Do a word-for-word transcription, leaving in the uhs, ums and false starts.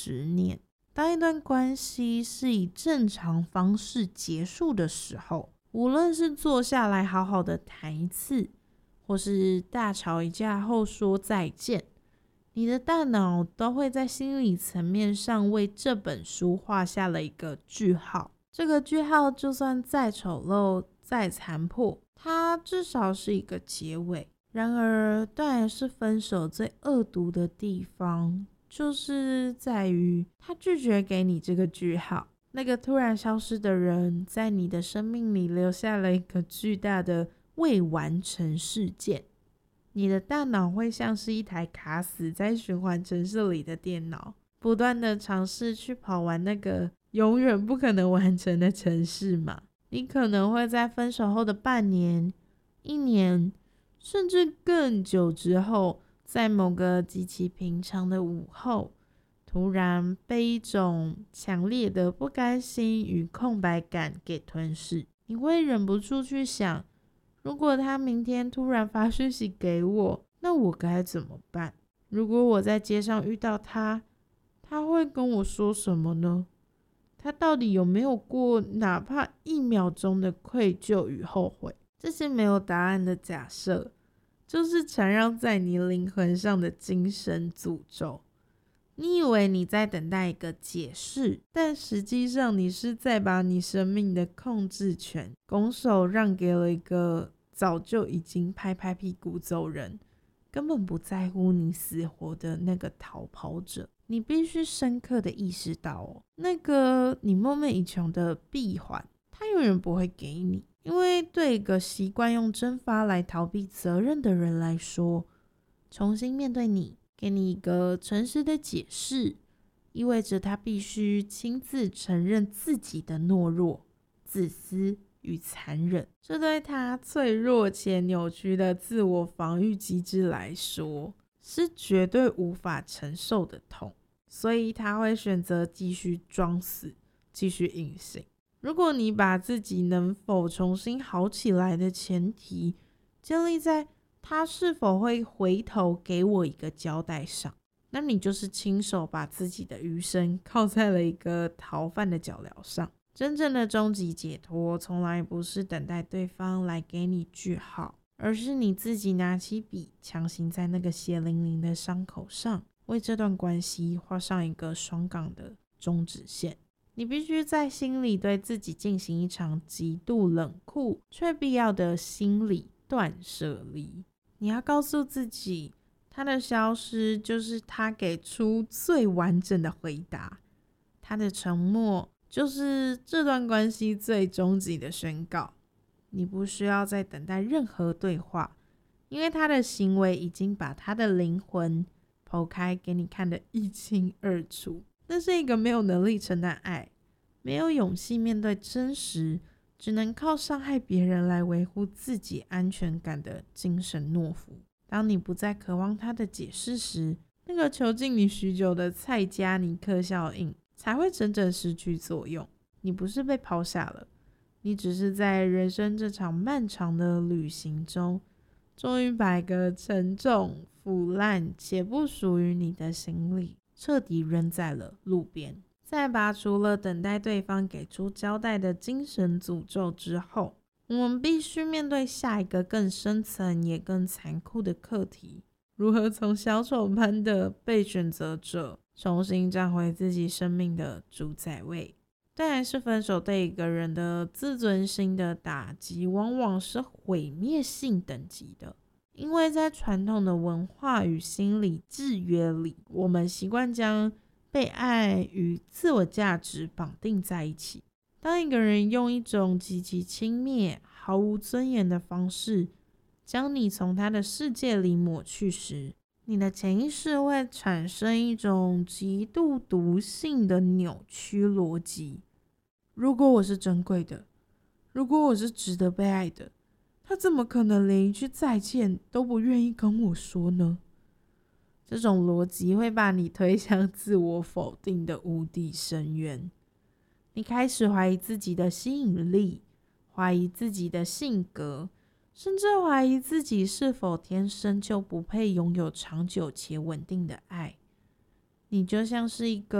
执念。当一段关系是以正常方式结束的时候，无论是坐下来好好的谈一次，或是大吵一架后说再见，你的大脑都会在心理层面上为这本书画下了一个句号。这个句号就算再丑陋再残破，它至少是一个结尾。然而当然是分手最恶毒的地方，就是在于他拒绝给你这个句号。那个突然消失的人在你的生命里留下了一个巨大的未完成事件。你的大脑会像是一台卡死在循环程式里的电脑，不断的尝试去跑完那个永远不可能完成的程式嘛。你可能会在分手后的半年、一年，甚至更久之后，在某个极其平常的午后，突然被一种强烈的不甘心与空白感给吞噬。你会忍不住去想，如果他明天突然发讯息给我，那我该怎么办？如果我在街上遇到他，他会跟我说什么呢？他到底有没有过哪怕一秒钟的愧疚与后悔？这些没有答案的假设，就是缠绕在你灵魂上的精神诅咒。你以为你在等待一个解释，但实际上你是在把你生命的控制权拱手让给了一个早就已经拍拍屁股走人，根本不在乎你死活的那个逃跑者。你必须深刻的意识到哦，那个你梦寐以求的闭环，它永远不会给你。因为对一个习惯用蒸发来逃避责任的人来说，重新面对你，给你一个诚实的解释，意味着他必须亲自承认自己的懦弱、自私与残忍。这对他脆弱且扭曲的自我防御机制来说，是绝对无法承受的痛，所以他会选择继续装死，继续隐形。如果你把自己能否重新好起来的前提建立在他是否会回头给我一个交代上，那你就是亲手把自己的余生靠在了一个逃犯的脚镣上。真正的终极解脱从来不是等待对方来给你句号，而是你自己拿起笔，强行在那个血淋淋的伤口上为这段关系画上一个双杠的终止线。你必须在心里对自己进行一场极度冷酷却必要的心理断舍离。你要告诉自己，他的消失就是他给出最完整的回答，他的沉默就是这段关系最终极的宣告。你不需要再等待任何对话，因为他的行为已经把他的灵魂剖开给你看得一清二楚。那是一个没有能力承担爱，没有勇气面对真实，只能靠伤害别人来维护自己安全感的精神懦夫。当你不再渴望他的解释时，那个囚禁你许久的蔡加尼克效应才会真正失去作用。你不是被抛下了，你只是在人生这场漫长的旅行中，终于把一个沉重、腐烂且不属于你的行李彻底扔在了路边。在拔除了等待对方给出交代的精神诅咒之后，我们必须面对下一个更深层也更残酷的课题：如何从小丑般的被选择者重新站回自己生命的主宰位。当然是分手对一个人的自尊心的打击往往是毁灭性等级的，因为在传统的文化与心理制约里，我们习惯将被爱与自我价值绑定在一起。当一个人用一种极其轻蔑、毫无尊严的方式将你从他的世界里抹去时，你的潜意识会产生一种极度毒性的扭曲逻辑。如果我是珍贵的，如果我是值得被爱的，他怎么可能连一句再见都不愿意跟我说呢？这种逻辑会把你推向自我否定的无底深渊。你开始怀疑自己的吸引力，怀疑自己的性格，甚至怀疑自己是否天生就不配拥有长久且稳定的爱。你就像是一个